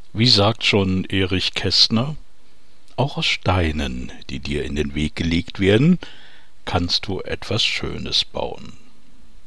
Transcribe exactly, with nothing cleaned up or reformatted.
Wie sagt schon Erich Kästner, auch aus Steinen, die dir in den Weg gelegt werden, kannst du etwas Schönes bauen.